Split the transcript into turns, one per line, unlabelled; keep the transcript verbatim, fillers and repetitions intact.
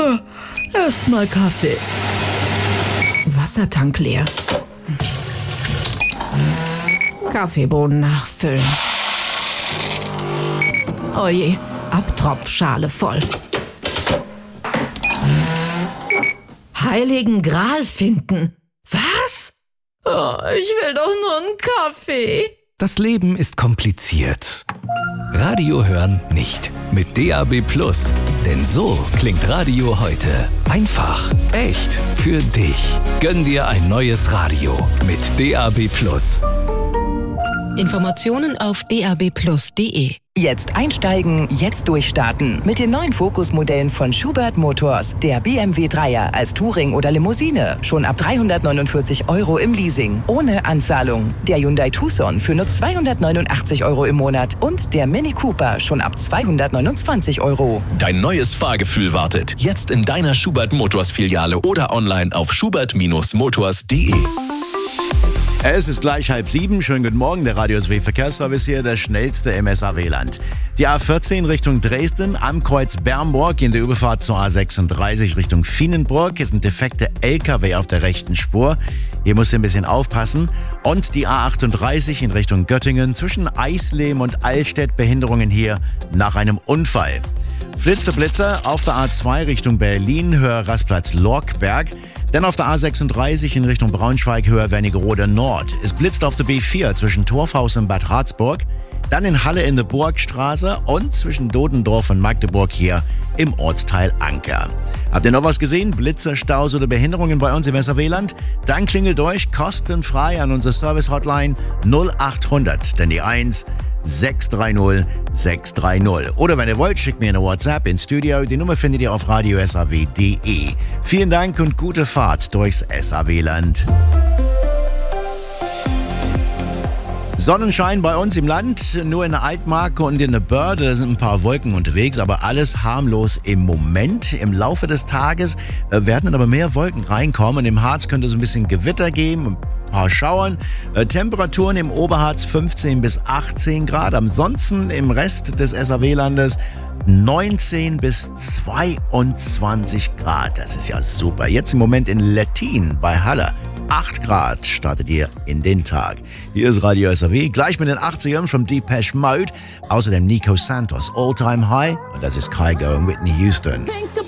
Erstmal Kaffee. Wassertank leer. Kaffeebohnen nachfüllen. Oje, Abtropfschale voll. Heiligen Gral finden. Was? Oh, ich will doch nur einen Kaffee.
Das Leben ist kompliziert. Radio hören nicht. Mit D A B Plus. Denn so klingt Radio heute. Einfach, echt, für dich. Gönn dir ein neues Radio mit D A B Plus.
Informationen auf d a b plus punkt d e.
Jetzt einsteigen, jetzt durchstarten. Mit den neuen Focus-Modellen von Schubert Motors. Der B M W Dreier als Touring oder Limousine. Schon ab dreihundertneunundvierzig Euro im Leasing. Ohne Anzahlung. Der Hyundai Tucson für nur zweihundertneunundachtzig Euro im Monat. Und der Mini Cooper schon ab zweihundertneunundzwanzig Euro.
Dein neues Fahrgefühl wartet. Jetzt in deiner Schubert Motors Filiale oder online auf schubert Bindestrich motors punkt d e.
Es ist gleich halb sieben. Schönen guten Morgen, der Radio S W Verkehrsservice hier, der schnellste im S A W-Land. Die A vierzehn Richtung Dresden, am Kreuz Bernburg in der Überfahrt zur A sechsunddreißig Richtung Fienenburg ist ein defekter L K W auf der rechten Spur. Hier musst du ein bisschen aufpassen. Und die A achtunddreißig in Richtung Göttingen zwischen Eisleben und Allstedt, Behinderungen hier nach einem Unfall. Flitzer Blitzer auf der A zwei Richtung Berlin, Höher Rastplatz Lorkberg. Dann auf der A sechsunddreißig in Richtung Braunschweig, Höher Wernigerode Nord. Es blitzt auf der B vier zwischen Torfhaus und Bad Harzburg. Dann in Halle in der Burgstraße und zwischen Dodendorf und Magdeburg hier im Ortsteil Anker. Habt ihr noch was gesehen? Blitzer, Staus oder Behinderungen bei uns im S A W-Land? Dann klingelt durch kostenfrei an unsere Service-Hotline null achthundert, denn die eins sechs drei null sechs drei null. Oder wenn ihr wollt, schickt mir eine WhatsApp ins Studio. Die Nummer findet ihr auf radio s a w punkt d e. Vielen Dank und gute Fahrt durchs S A W-Land. Sonnenschein bei uns im Land, nur in der Altmarke und in der Börde, da sind ein paar Wolken unterwegs, aber alles harmlos im Moment. Im Laufe des Tages werden dann aber mehr Wolken reinkommen. Im Harz könnte es ein bisschen Gewitter geben, ein paar Schauern. Temperaturen im Oberharz fünfzehn bis achtzehn Grad, ansonsten im Rest des S A W-Landes neunzehn bis zweiundzwanzig Grad. Das ist ja super. Jetzt im Moment in Lettin bei Halle. acht Grad startet ihr in den Tag. Hier ist Radio S A W, gleich mit den achtzigern von Depeche Mode. Außerdem Nico Santos, All Time High. Und das ist Kygo und Whitney Houston.